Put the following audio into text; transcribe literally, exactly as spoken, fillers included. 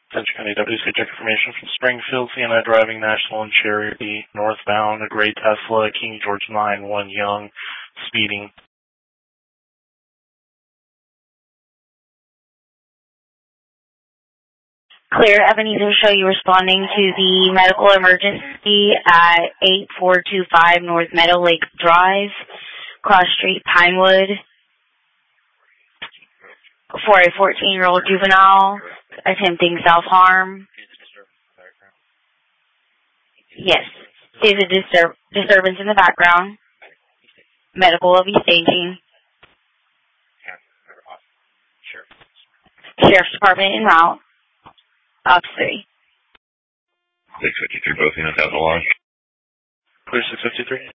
Central County deputies get check information from Springfield, Sienna driving National and Cherokee, northbound, a gray Tesla, King George nine one Young, speeding. Clear. Ebenezer show you responding to the medical emergency at eight four two five North Meadow Lake Drive, Cross Street, Pinewood, for a fourteen-year-old juvenile attempting self-harm. Yes. There's a disturb- disturbance in the background. Medical will be staging. Sheriff's Department en route. Ops three. six fifty-three, both units have the line. Clear six fifty-three.